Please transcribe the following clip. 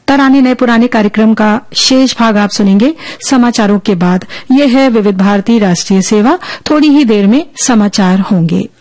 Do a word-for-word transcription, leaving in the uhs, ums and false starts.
तराने नए पुराने कार्यक्रम का शेष भाग आप सुनेंगे समाचारों के बाद। ये है विविध भारती राष्ट्रीय सेवा। थोड़ी ही देर में समाचार होंगे।